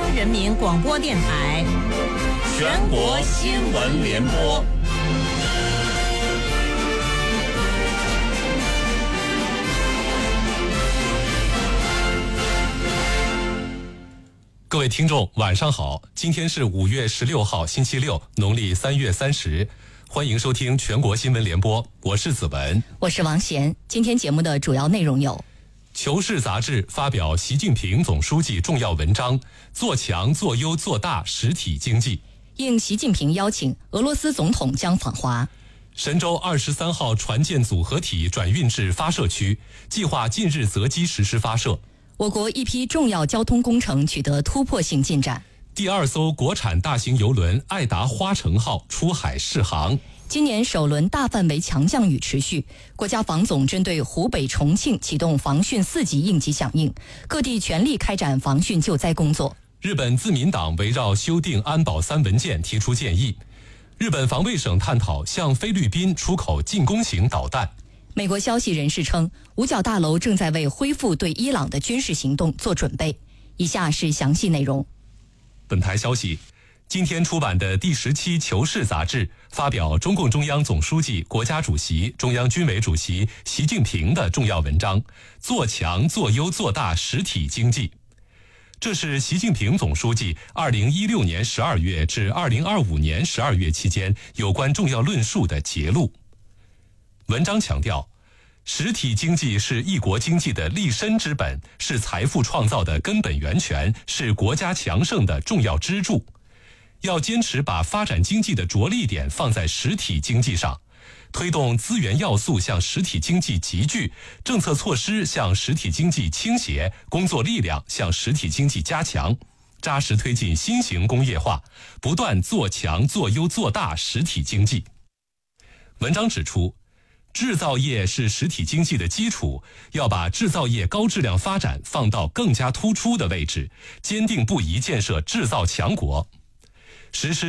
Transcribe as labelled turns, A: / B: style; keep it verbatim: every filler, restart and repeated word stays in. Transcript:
A: 央人民广播电台全国新闻联播。
B: 各位听众晚上好，今天是五月十六号星期六，农历三月三十，欢迎收听全国新闻联播，我是子文，
C: 我是王贤。今天节目的主要内容有：
B: 求是杂志发表习近平总书记重要文章，做强做优做大实体经济。
C: 应习近平邀请，俄罗斯总统将访华。
B: 神舟二十三号船舰组合体转运至发射区，计划近日择机实施发射。
C: 我国一批重要交通工程取得突破性进展。
B: 第二艘国产大型邮轮爱达花城号出海试航。
C: 今年首轮大范围强降雨持续，国家防总针对湖北、重庆启动防汛四级应急响应，各地全力开展防汛救灾工作。
B: 日本自民党围绕修订安保三文件提出建议。日本防卫省探讨向菲律宾出口进攻型导弹。
C: 美国消息人士称，五角大楼正在为恢复对伊朗的军事行动做准备。以下是详细内容。
B: 本台消息，今天出版的第十期《求是》杂志发表中共中央总书记、国家主席、中央军委主席习近平的重要文章，做强做优做大实体经济。这是习近平总书记二零一六年十二月至二零二五年十二月期间有关重要论述的节录。文章强调，实体经济是一国经济的立身之本，是财富创造的根本源泉，是国家强盛的重要支柱。要坚持把发展经济的着力点放在实体经济上，推动资源要素向实体经济集聚，政策措施向实体经济倾斜，工作力量向实体经济加强，扎实推进新型工业化，不断做强做优做大实体经济。文章指出，制造业是实体经济的基础，要把制造业高质量发展放到更加突出的位置，坚定不移建设制造强国。实施